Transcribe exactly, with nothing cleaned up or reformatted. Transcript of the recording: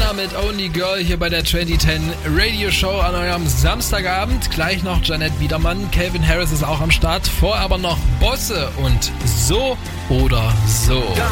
Rihanna mit Only Girl hier bei der zwanzig zehn Radio Show an eurem Samstagabend. Gleich noch Janette Biedermann, Calvin Harris ist auch am Start. Vorher aber noch Bosse und So oder So.